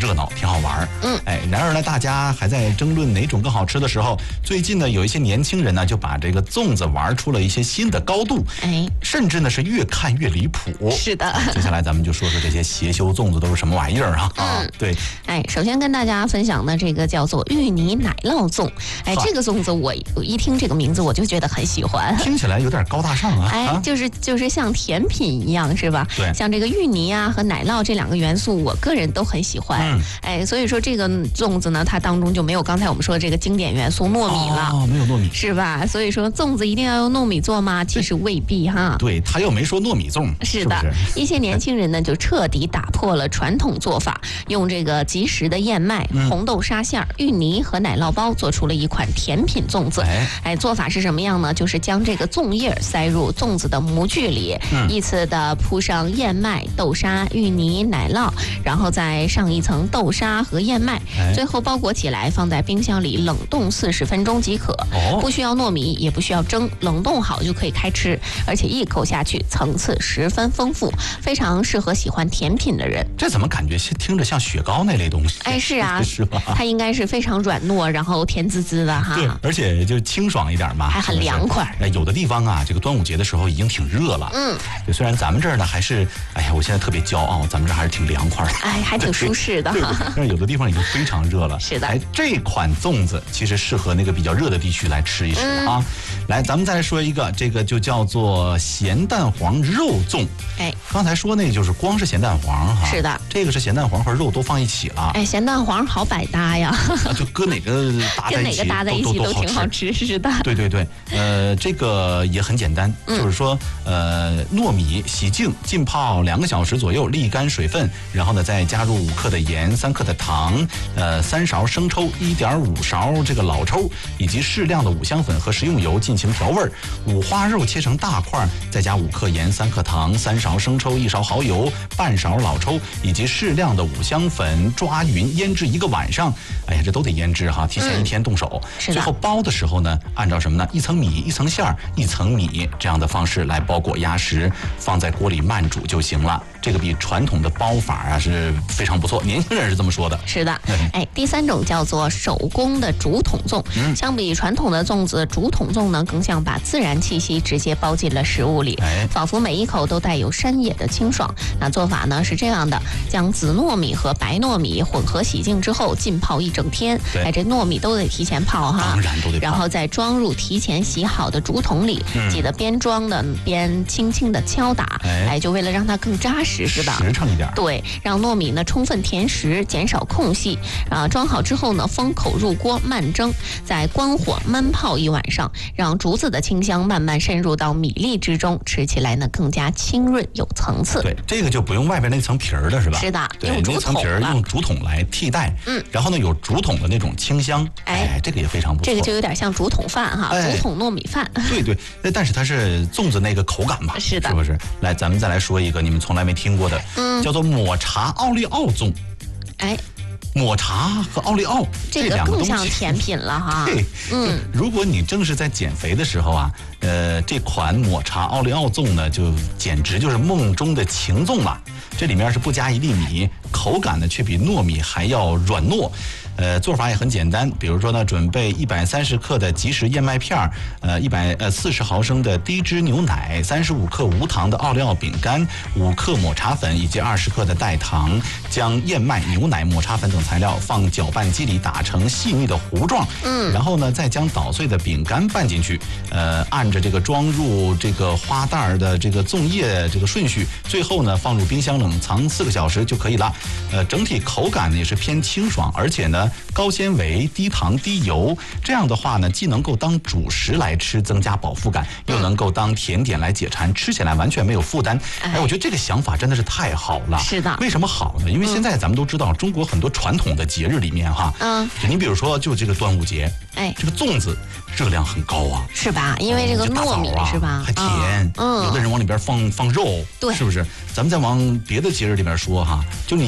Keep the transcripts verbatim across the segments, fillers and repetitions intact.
热闹，挺好玩。 嗯， 哎，然而呢，大家还在争论哪种更好吃的时候，最近呢，有一些年轻人呢就把这个粽子玩出了一些新的高度， 哎， 甚至呢是越看越离谱。 是的。 接下来咱们就说说这些邪修粽子都是什么玩意儿啊？ 嗯、 啊，对。 哎，首先跟大家分享的这个叫做芋泥奶酪粽。哎，这个粽子我一听这个名字我就觉得很喜欢， 听起来有点高大上啊。 哎，就是就是像甜品一样，是吧？ 对， 像这个芋泥啊和奶酪这两个元素，我个人都很喜欢。 嗯， 哎，所以说这个粽子呢，它当中就没有刚才我们说的这个经典元素糯米了。 哦，没有糯米， 是吧？所以说粽子一定要用糯米做吗？其实未必哈。 对，他又没说糯米粽。 是的， 是不是一些年轻人呢就彻底打破了传统做法，用这个即食的燕麦、 嗯、 红豆沙馅、芋泥和奶酪包做出了一款甜品粽子。 哎， 哎，做法是什么样呢？就是将这个粽叶塞入粽子的模具里， 嗯、 依次的铺上燕麦、豆沙、芋泥、奶酪，然后再上一层豆沙和燕麦， 哎、 最后包裹起来放在冰箱里冷冻四十分钟即可。 哦， 不需要糯米，也不需要蒸，冷冻好就可以开吃，而且一口下去层次十分丰富，非常适合喜欢甜品的人。 这怎么感觉听着像雪糕那类东西？ 哎，是啊， 是吧？ 它应该是非常软糯，然后甜滋滋的哈。 对，而且就清爽一点嘛， 还很凉快。 哎，有的地方啊，这个端午节的时候已经挺热了。 嗯， 对，虽然咱们这儿呢还是，哎呀，我现在特别骄傲，咱们这儿还是挺凉快的。 哎，还挺舒适的。 对，但是有的地方已经非常热了。 是的。 哎，这款粽子其实适合那个比较热的地区来吃一吃啊。嗯、来，咱们再来说一个，这个就叫做咸蛋黄肉粽。 哎， 刚才说那个就是光是咸蛋黄哈。 是的。 这个是咸蛋黄和肉都放一起了。 哎，咸蛋黄好百搭呀。 就搁哪个搭在一起， 跟哪个搭在一起都挺好吃，是的。 对对对，呃，这个也很简单， 嗯、 就是说，呃，糯米洗净，浸泡两个小时左右，沥干水分，然后呢，再加入五克的盐、三克的糖，呃，三勺生抽，一点五勺这个老抽，以及适量的五香粉和食用油进行调味儿。五花肉切成大块，再加五克盐、三克糖、三勺生抽、一勺蚝油、半勺老抽，以及适量的五香粉，抓匀腌制一个晚上。哎呀，这都得腌制哈，提前一天动手。 嗯、 最后包的时候呢，按照什么呢？一层米，一层馅儿，一层米这样的方式来包裹压实，放在锅里慢煮就行了。这个比传统的包法啊是非常不错，年轻人是这么说的。 是的，哎，第三种叫做手工的竹筒粽。嗯，相比传统的粽子，竹筒粽呢更像把自然气息直接包进了食物里， 哎， 仿佛每一口都带有山野的清爽。那做法呢是这样的：将紫糯米和白糯米混合洗净之后浸泡一整天。哎，这糯米都得提前泡哈， 当然都得泡。 然后再装入提前洗好的竹筒里，嗯、记得边装呢边轻轻的敲打， 哎， 哎，就为了让它更扎实，是吧？ 实诚一点。 对，让糯米呢充分填实，减少空隙。啊，装好之后呢，封口入锅慢蒸，在关火焖泡一晚上，让竹子的清香慢慢渗入到米粒之中，吃起来呢更加清润有层次。 对，这个就不用外边那层皮儿了，是吧？ 是的， 对， 用竹筒那层皮儿用竹筒来替代。 嗯， 然后呢，有竹筒的那种清香， 哎， 哎这个也非常不错。 这个就有点像竹筒饭哈， 哎、 竹筒糯米饭。 对对，但是它是粽子那个口感嘛， 是的， 是不是？来，咱们再来说一个你们从来没听过的， 嗯， 叫做抹茶奥利奥粽。 哎。 抹茶和奥利奥这个更像甜品了哈。 对， 嗯， 如果你正是在减肥的时候啊，呃，这款抹茶奥利奥粽呢，就简直就是梦中的情粽了。这里面是不加一粒米，口感呢却比糯米还要软糯。呃，做法也很简单，比如说呢，准备一百三十克的即食燕麦片儿，呃，一百呃四十毫升的低脂牛奶，三十五克无糖的奥利奥饼干，五克抹茶粉以及二十克的代糖，将燕麦、牛奶、抹茶粉等材料放搅拌机里打成细密的糊状， 嗯， 然后呢，再将捣碎的饼干拌进去，呃，按着这个装入这个花袋的这个粽叶这个顺序，最后呢，放入冰箱冷藏四个小时就可以了。呃，整体口感呢也是偏清爽，而且呢。高纤维、低糖、低油，这样的话呢，既能够当主食来吃，增加饱腹感，又能够当甜点来解馋，吃起来完全没有负担。哎，我觉得这个想法真的是太好了。 是的。 为什么好呢？因为现在咱们都知道，中国很多传统的节日里面哈， 嗯， 你比如说就这个端午节， 哎， 这个粽子热量很高啊， 是吧？因为这个糯米、 啊、 是吧？ 还甜， 嗯， 有的人往里边放放肉， 对， 是不是？咱们再往别的节日里边说哈，就你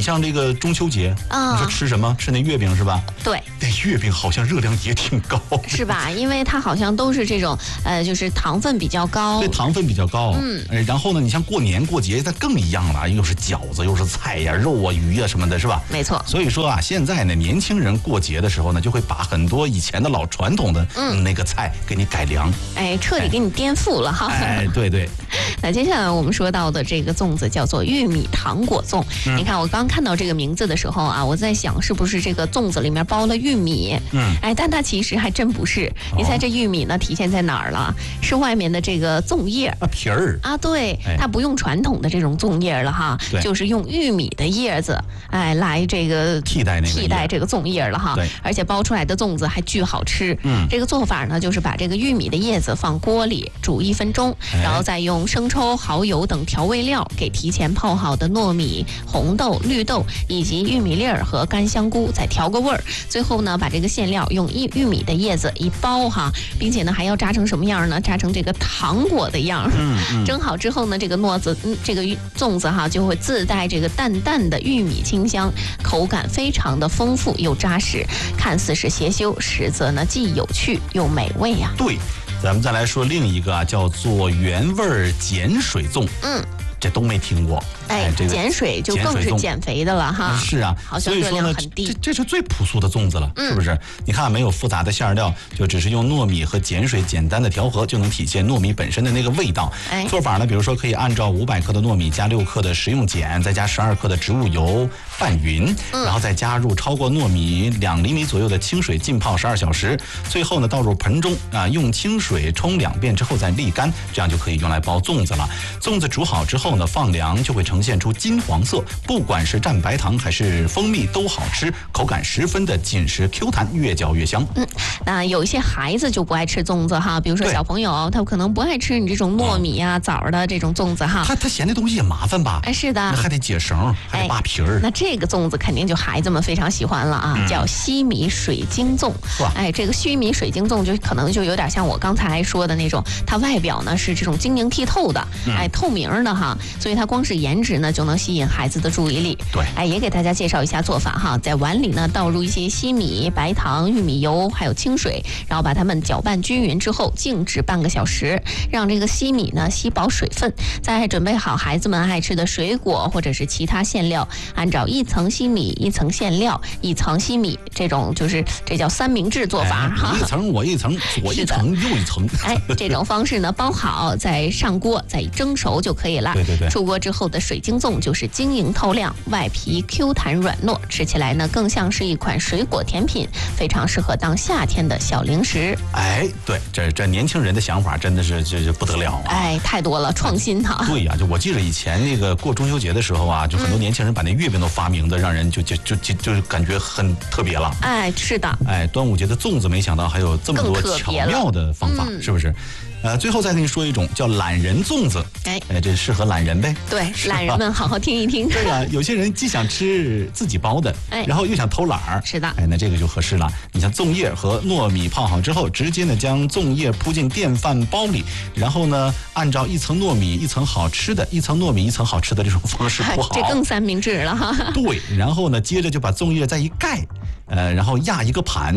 像这个中秋节，啊、你说吃什么？吃那月饼是吧？ 对， 那月饼好像热量也挺高， 是吧？因为它好像都是这种呃，就是糖分比较高， 对，糖分比较高。嗯，然后呢，你像过年过节，它更一样了，又是饺子，又是菜呀、肉啊、鱼啊什么的，是吧？ 没错。 所以说啊，现在呢，年轻人过节的时候呢，就会把很多以前的老传统的、嗯、那个菜给你改良， 哎，彻底给你颠覆了哈。 哎，对对。 那接下来我们说到的这个粽子叫做玉米糖果粽。嗯、你看，我刚看到这个名字的时候啊，我在想是不是这个粽子里面包了玉米？嗯，哎，但它其实还真不是。哦、你猜这玉米呢体现在哪儿了？是外面的这个粽叶啊，皮儿啊，对，哎、它不用传统的这种粽叶了哈，就是用玉米的叶子，哎，来这个替代那个替代这个粽叶了哈。 对， 而且包出来的粽子还巨好吃。嗯，这个做法呢，就是把这个玉米的叶子放锅里煮一分钟，哎、然后再用生抽、蚝油等调味料给提前泡好的糯米、红豆、绿豆以及玉米粒儿和干香菇再调个味儿。最后呢，把这个馅料用玉玉米的叶子一包哈，并且呢还要炸成什么样呢？炸成这个糖果的样。嗯嗯。蒸好之后呢，这个糯子，嗯，这个粽子哈就会自带这个淡淡的玉米清香，口感非常的丰富又扎实，看似是邪修，实则呢既有趣又美味呀、啊。 对。咱们再来说另一个啊，叫做原味碱水粽。嗯，这都没听过。 哎，这个碱水就更是减肥的了哈。 是啊， 好像热量很低。 这这是最朴素的粽子了，嗯、是不是？你看，没有复杂的馅料，就只是用糯米和碱水简单的调和，就能体现糯米本身的那个味道。哎，做法呢，比如说可以按照五百克的糯米加六克的食用碱，再加十二克的植物油拌匀，嗯、然后再加入超过糯米两厘米左右的清水浸泡十二小时，最后呢倒入盆中啊，用清水冲两遍之后再沥干，这样就可以用来包粽子了。粽子煮好之后呢，放凉就会呈现出金黄色，不管是蘸白糖还是蜂蜜都好吃，口感十分的紧实 Q 弹，越嚼越香。 嗯，那有一些孩子就不爱吃粽子哈，比如说小朋友，他可能不爱吃你这种糯米啊、枣的这种粽子哈。 他他嫌这东西也麻烦吧？ 哎，是的， 还得解绳，还得扒皮儿、哎。 那这个粽子肯定就孩子们非常喜欢了啊，嗯、叫西米水晶粽。哎，这个西米水晶粽就可能就有点像我刚才说的那种，它外表呢是这种晶莹剔透的，嗯、哎，透明的哈，所以它光是颜值呢就能吸引孩子的注意力。 对， 哎，也给大家介绍一下做法哈，在碗里呢倒入一些西米、白糖、玉米油还有清水，然后把它们搅拌均匀之后静置半个小时，让这个西米呢吸饱水分。再准备好孩子们爱吃的水果或者是其他馅料，按照一层西米、一层馅料、一层西米这种就是这叫三明治做法哈、 哎，一层我一层，左一层右一层。 哎，这种方式呢包好再上锅再蒸熟就可以了。 对对对。 出锅之后的水晶粽就是晶莹透亮，外皮 Q 弹软糯，吃起来呢更像是一款水果甜品，非常适合当夏天的小零食。 哎，对，这这年轻人的想法真的是这不得了啊！ 哎，太多了，创新哈。 对呀、啊，就我记得以前那个过中秋节的时候啊，就很多年轻人把那月饼都发明的，让人就就就就就是感觉很特别了。 哎，是的。 哎，端午节的粽子，没想到还有这么多巧妙的方法，是不是？呃，最后再跟你说一种叫懒人粽子，哎，哎，这适合懒人呗。 对，懒人们好好听一听。 对呀、啊，有些人既想吃自己包的，哎，然后又想偷懒儿。 是的， 哎，那这个就合适了。你像粽叶和糯米泡好之后，直接呢将粽叶铺进电饭煲里，然后呢按照一层糯米一层好吃的，一层糯米一层好吃的这种方式铺好。 这更三明治了哈。 对，然后呢接着就把粽叶再一盖，呃，然后压一个盘。